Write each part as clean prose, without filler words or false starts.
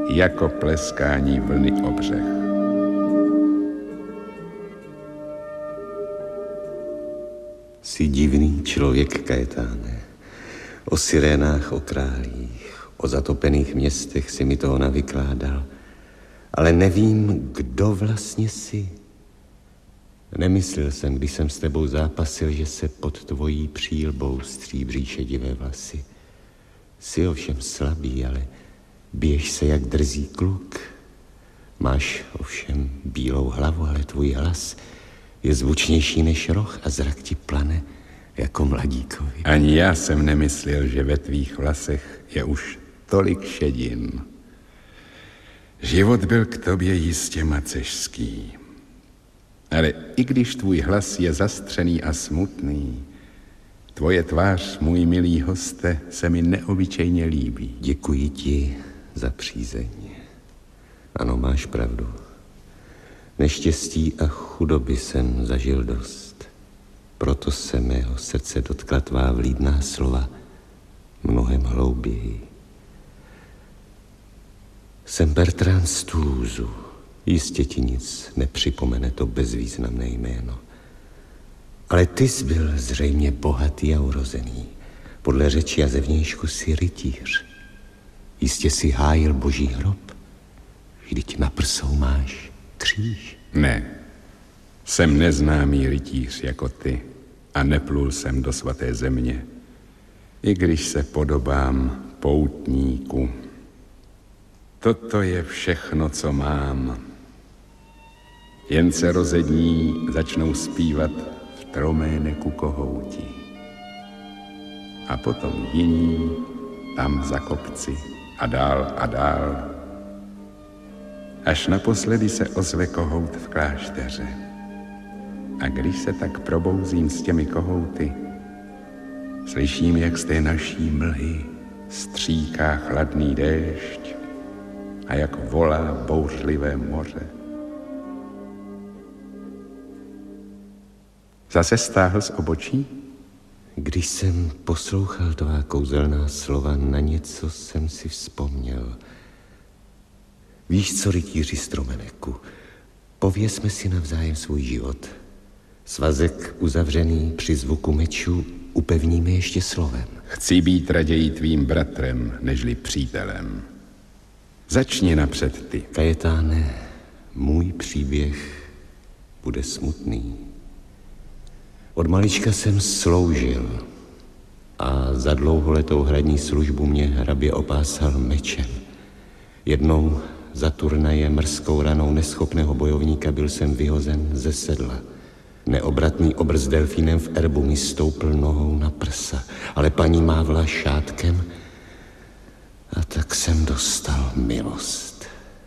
jako pleskání vlny o břeh. Jsi divný člověk, Kajetáne. O sirénách, o králích, o zatopených městech si mi toho navykládal. Ale nevím, kdo vlastně jsi. Nemyslel jsem, když jsem s tebou zápasil, že se pod tvojí přílbou stříbří šedivé vlasy. Jsi ovšem slabý, ale běž se jak drzý kluk. Máš ovšem bílou hlavu, ale tvůj hlas je zvučnější než roh a zrak ti plane jako mladíkovi. Ani já jsem nemyslel, že ve tvých vlasech je už tolik šedin. Život byl k tobě jistě macešský. Ale i když tvůj hlas je zastřený a smutný, tvoje tvář, můj milý hoste, se mi neobyčejně líbí. Děkuji ti za přízeň. Ano, máš pravdu. Neštěstí a chudoby jsem zažil dost. Proto se mého srdce dotkla tvá vlídná slova mnohem hlouběji. Jsem Bertrand z Toulouse. Jistě ti nic nepřipomene to bezvýznamné jméno. Ale ty jsi byl zřejmě bohatý a urozený. Podle řeči a zevnějšku jsi rytíř. Jistě si hájil boží hrob. Vždyť na prsou máš kříž. Ne, jsem neznámý rytíř jako ty a neplul jsem do svaté země, i když se podobám poutníku. Toto je všechno, co mám. Jen se rozední začnou zpívat v Troméneku kohouti. A potom jiní tam za kopci a dál, až naposledy se ozve kohout v klášteře. A když se tak probouzím s těmi kohouty, slyším, jak z té naší mlhy stříká chladný déšť a jak volá bouřlivé moře. Zase stáhl z obočí? Když jsem poslouchal tvá kouzelná slova, na něco jsem si vzpomněl. Víš co, rytíři z Tromeneku, pověsme si navzájem svůj život. Svazek uzavřený při zvuku mečů upevníme ještě slovem. Chci být raději tvým bratrem, nežli přítelem. Začni napřed ty. Kajetáne, můj příběh bude smutný. Od malička jsem sloužil a za dlouholetou hradní službu mě hrabě opásal mečem. Jednou za turnajem mrzkou ranou neschopného bojovníka byl jsem vyhozen ze sedla. Neobratný obr s delfínem v erbu mi stoupl nohou na prsa, ale paní mávla šátkem a tak jsem dostal milost.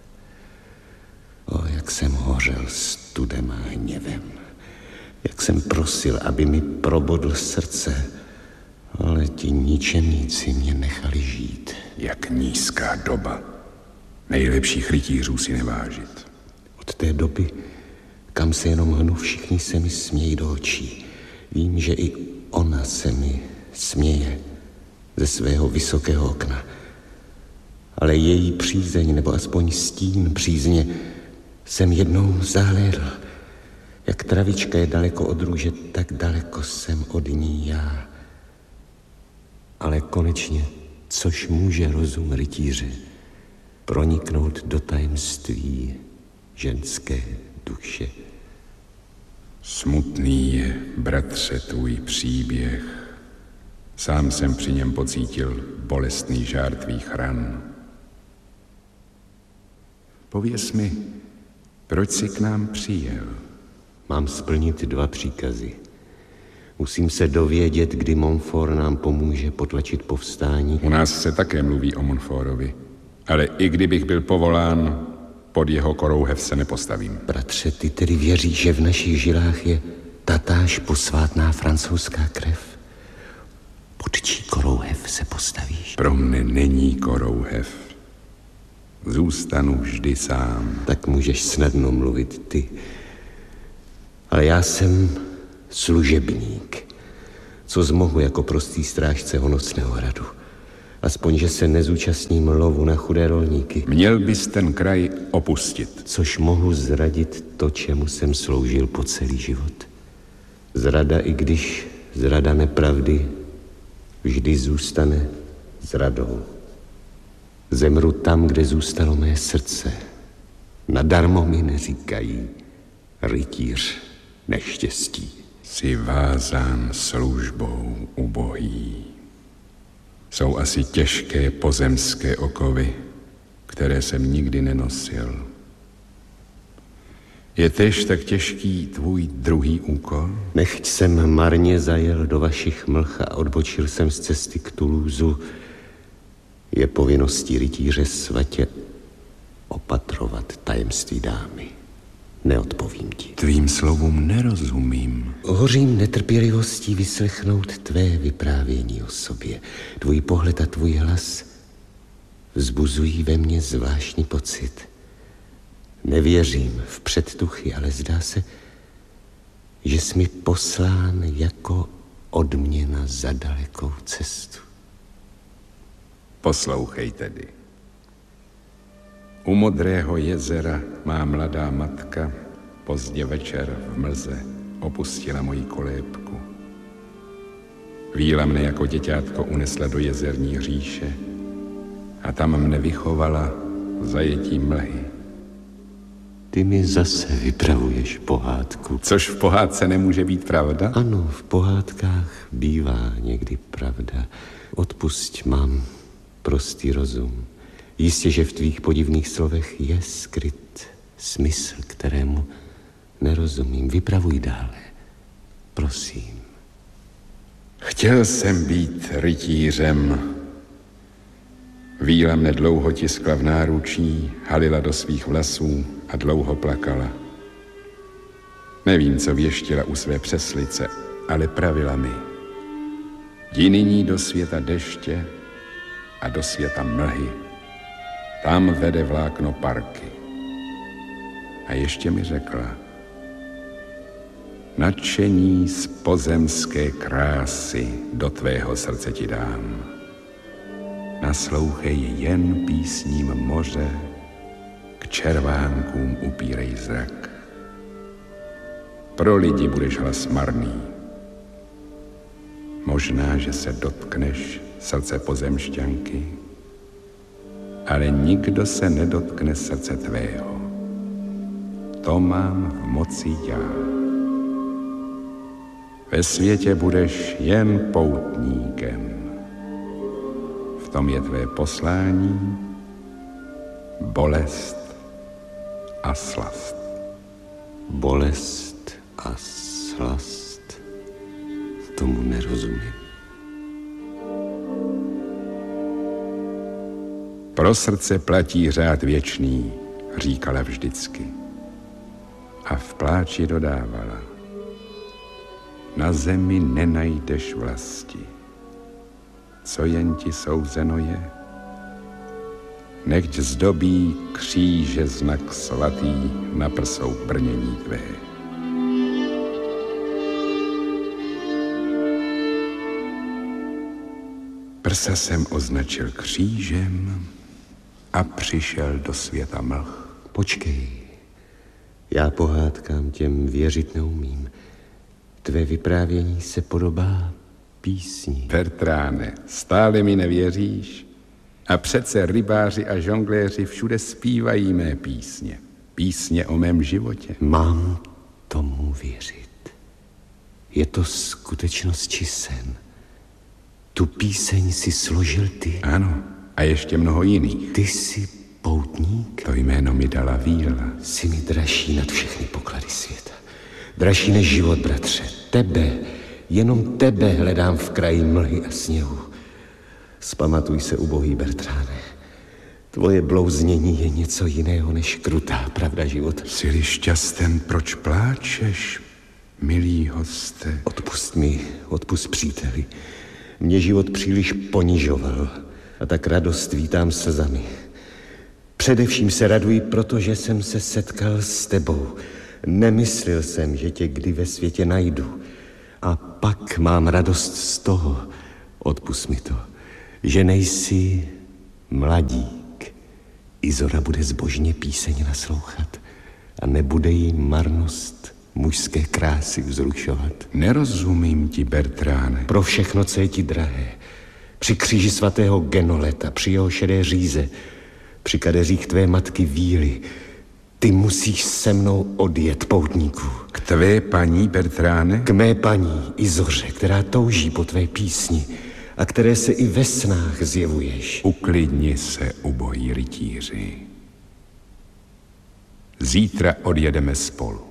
O, jak jsem hořel studem a hněvem. Jak jsem prosil, aby mi probodl srdce, ale ti ničemníci mě nechali žít. Jak nízká doba. Nejlepších rytířů si nevážit. Od té doby, kam se jenom hnu, všichni se mi smějí do očí. Vím, že i ona se mi směje ze svého vysokého okna. Ale její přízeň, nebo aspoň stín přízně, jsem jednou zahlédl. Jak travička je daleko od růže, tak daleko jsem od ní já. Ale konečně, což může rozum rytíře, proniknout do tajemství ženské duše. Smutný je, bratře, tvůj příběh. Sám jsem při něm pocítil bolestný žár tvých ran. Pověz mi, proč jsi k nám přijel? Mám splnit 2 příkazy. Musím se dovědět, kdy Montfort nám pomůže potlačit povstání. U nás se také mluví o Montfortovi, ale i kdybych byl povolán, pod jeho korouhev se nepostavím. Bratře, ty tedy věříš, že v našich žilách je tatáž posvátná francouzská krev? Pod čí korouhev se postavíš? Pro mne není korouhev. Zůstanu vždy sám. Tak můžeš snadno mluvit ty. Ale já jsem služebník. Co zmohu jako prostý strážce Honocného hradu. Aspoň, že se nezúčastním lovu na chudé rolníky. Měl bys ten kraj opustit. Což mohu zradit to, čemu jsem sloužil po celý život. Zrada, i když zrada nepravdy, vždy zůstane zradou. Zemru tam, kde zůstalo mé srdce. Nadarmo mi neříkají rytíř neštěstí. Jsi vázán službou ubohý. Jsou asi těžké pozemské okovy, které jsem nikdy nenosil. Je též tak těžký tvůj druhý úkol? Nechť jsem marně zajel do vašich mlh a odbočil jsem z cesty k Toulouseu, je povinností rytíře svatě opatrovat tajemství dámy. Neodpovím ti. Tvým slovům nerozumím. Hořím netrpělivostí vyslechnout tvé vyprávění o sobě. Tvůj pohled a tvůj hlas vzbuzují ve mně zvláštní pocit. Nevěřím v předtuchy, ale zdá se, že jsi mi poslán jako odměna za dalekou cestu. Poslouchej tedy. U Modrého jezera má mladá matka pozdě večer v mlze opustila moji kolébku. Víla mne jako děťátko unesla do jezerní říše a tam mne vychovala v zajetí mlhy. Ty mi zase vypravuješ pohádku. Což v pohádce nemůže být pravda? Ano, v pohádkách bývá někdy pravda. Odpusť, mám prostý rozum. Jistě, že v tvých podivných slovech je skryt smysl, kterému nerozumím. Vypravuj dále, prosím. Chtěl jsem být rytířem. Víla mne dlouho tiskla v náručí, halila do svých vlasů a dlouho plakala. Nevím, co věštila u své přeslice, ale pravila mi. Jdi nyní do světa deště a do světa mlhy. Tam vede vlákno parky. A ještě mi řekla, nadšení z pozemské krásy do tvého srdce ti dám. Naslouchej jen písním moře, k červánkům upírej zrak. Pro lidi budeš hlas marný. Možná, že se dotkneš srdce pozemšťanky, ale nikdo se nedotkne srdce tvého. To mám v moci já. Ve světě budeš jen poutníkem. V tom je tvé poslání, bolest a slast. Bolest a slast, tomu nerozumím. Pro srdce platí řád věčný, říkala vždycky. A v pláči dodávala. Na zemi nenajdeš vlasti. Co jen ti souzeno je? Nechť zdobí kříže znak svatý na prsou brnění tvé. Prsa jsem označil křížem a přišel do světa mlh. Počkej, já pohádkám těm věřit neumím. Tvé vyprávění se podobá písni. Bertráne, stále mi nevěříš? A přece rybáři a žongléři všude zpívají mé písně. Písně o mém životě. Mám tomu věřit. Je to skutečnost či sen? Tu píseň si složil ty? Ano, a ještě mnoho jiných. Ty jsi poutník? To jméno mi dala Víla. Jsi mi dražší nad všechny poklady světa. Dražší než život, bratře. Tebe, jenom tebe hledám v kraji mlhy a sněhu. Vzpamatuj se, ubohý Bertráne. Tvoje blouznění je něco jiného než krutá pravda života. Jsi-li šťasten, proč pláčeš, milý hoste? Odpust mi, odpust příteli. Mě život příliš ponižoval a tak radost vítám slzami. Především se raduji, protože jsem se setkal s tebou. Nemyslel jsem, že tě kdy ve světě najdu. A pak mám radost z toho, odpust mi to, že nejsi mladík. Izora bude zbožně píseň naslouchat a nebude jí marnost mužské krásy vzrušovat. Nerozumím ti, Bertráne. Pro všechno, co je ti drahé. Při kříži svatého Genoleta, při jeho šedé říze, při kadeřích tvé matky Víly, ty musíš se mnou odjet, poutníku. K tvé paní, Bertráne? K mé paní Izoře, která touží po tvé písni a které se i ve snách zjevuješ. Uklidni se, ubohý rytíři. Zítra odjedeme spolu.